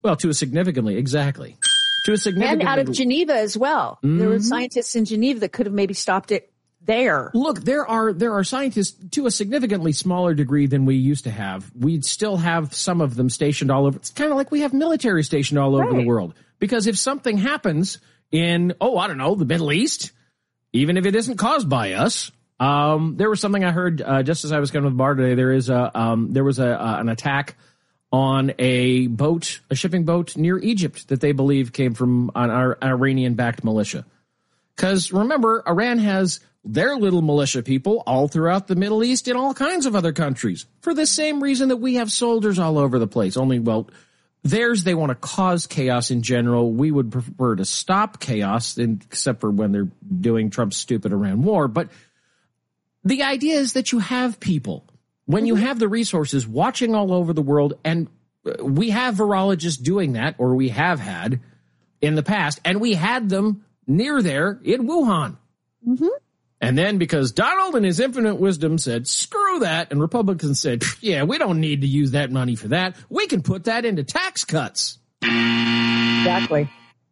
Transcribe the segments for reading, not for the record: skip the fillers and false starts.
Well, to a significantly, exactly. To a significantly. And out of Geneva as well. Mm-hmm. There were scientists in Geneva that could have maybe stopped it there. Look, there are scientists to a significantly smaller degree than we used to have. We'd still have some of them stationed all over. It's kind of like we have military stationed all over the world. Because if something happens in, the Middle East, even if it isn't caused by us, there was something I heard just as I was going to the bar today. There was an attack on a shipping boat near Egypt that they believe came from an Iranian-backed militia. Because remember, Iran has their little militia people all throughout the Middle East and all kinds of other countries for the same reason that we have soldiers all over the place. Only, theirs, they want to cause chaos in general. We would prefer to stop chaos, except for when they're doing Trump's stupid Iran war. But the idea is that you have people, when you have the resources, watching all over the world, and we have virologists doing that, or we have had in the past, and we had them near there in Wuhan. Mm-hmm. And then because Donald in his infinite wisdom said, screw that, and Republicans said, yeah, we don't need to use that money for that. We can put that into tax cuts. Exactly.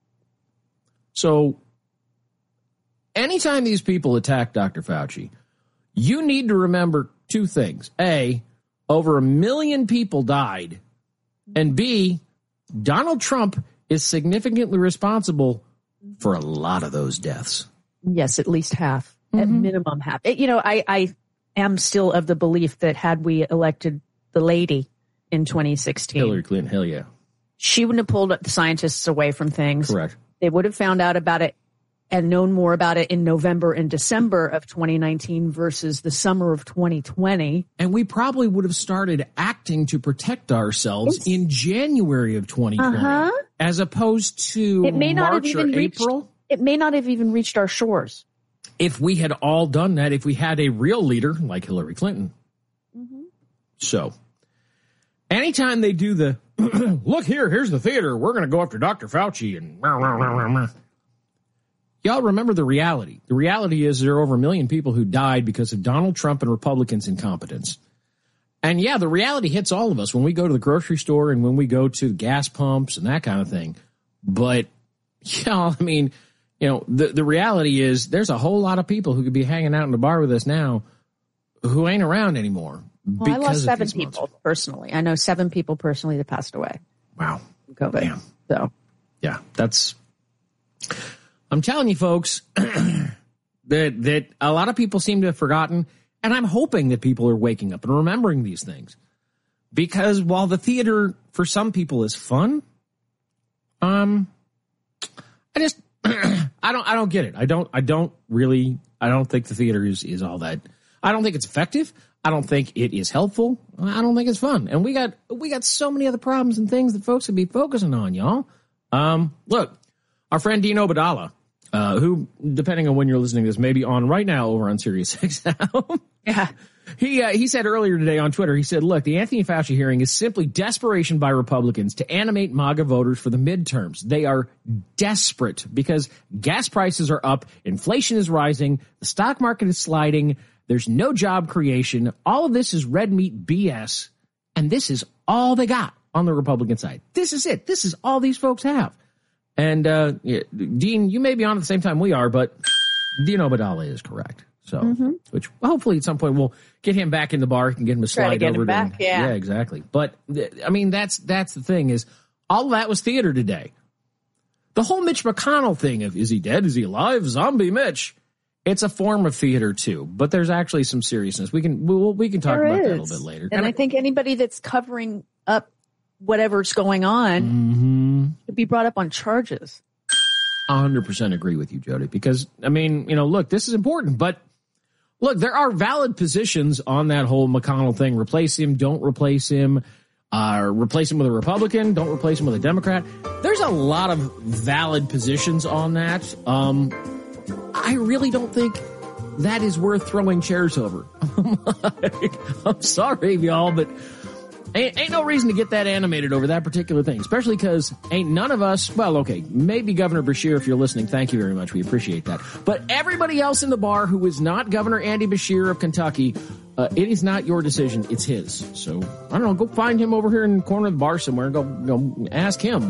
So anytime these people attack Dr. Fauci, you need to remember two things. A, over 1 million people died. And B, Donald Trump is significantly responsible for a lot of those deaths. Yes, at least half. At minimum half. I am still of the belief that had we elected the lady in 2016. Hillary Clinton, hell yeah. She wouldn't have pulled the scientists away from things. Correct. They would have found out about it and known more about it in November and December of 2019 versus the summer of 2020. And we probably would have started acting to protect ourselves in January of 2020 as opposed to March or April. It may not have even reached our shores. If we had all done that, if we had a real leader like Hillary Clinton. Mm-hmm. So, anytime they do the, look here's the theater, we're going to go after Dr. Fauci and y'all remember the reality. The reality is there are over 1 million people who died because of Donald Trump and Republicans' incompetence. And yeah, the reality hits all of us when we go to the grocery store and when we go to gas pumps and that kind of thing. But, the reality is there's a whole lot of people who could be hanging out in the bar with us now who ain't around anymore. Well, I lost 7 people personally. I know 7 people personally that passed away. Wow. COVID. Damn. So. Yeah, I'm telling you folks that a lot of people seem to have forgotten, and I'm hoping that people are waking up and remembering these things. Because while the theater for some people is fun, I don't get it. I don't think the theater is all that. I don't think it's effective. I don't think it is helpful. I don't think it's fun. And we got so many other problems and things that folks would be focusing on, y'all. Look, our friend Dean Obeidallah, who, depending on when you're listening to this, may be on right now over on Sirius XM. Yeah. He said earlier today on Twitter, he said, look, the Anthony Fauci hearing is simply desperation by Republicans to animate MAGA voters for the midterms. They are desperate because gas prices are up, inflation is rising, the stock market is sliding, there's no job creation. All of this is red meat BS, and this is all they got on the Republican side. This is it. This is all these folks have. And Dean, you may be on at the same time we are, but Dean Obeidallah is correct. So, which hopefully at some point we'll get him back in the bar and get him to slide over. Yeah, exactly. But that's the thing is all of that was theater today. The whole Mitch McConnell thing of is he dead? Is he alive? Zombie Mitch. It's a form of theater too, but there's actually some seriousness. We can talk about that a little bit later. And I think anybody that's covering up whatever's going on should be brought up on charges. 100% agree with you, Jody, because look, this is important, but look, there are valid positions on that whole McConnell thing. Replace him, don't replace him, replace him with a Republican, don't replace him with a Democrat. There's a lot of valid positions on that. I really don't think that is worth throwing chairs over. I'm sorry, y'all, but ain't no reason to get that animated over that particular thing, especially because ain't none of us, well, okay, maybe Governor Beshear, if you're listening, thank you very much. We appreciate that. But everybody else in the bar who is not Governor Andy Beshear of Kentucky It is not your decision. It's his. So, I don't know. Go find him over here in the corner of the bar somewhere. Go ask him.